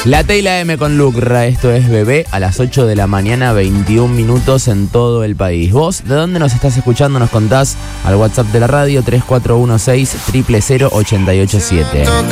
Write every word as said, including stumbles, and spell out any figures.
La T y la M con Lucra, esto es Bebé, a las ocho de la mañana, veintiún minutos en todo el país. ¿Vos de dónde nos estás escuchando? Nos contás al WhatsApp de la radio tres cuatro uno seis, cero cero cero, ocho ocho siete.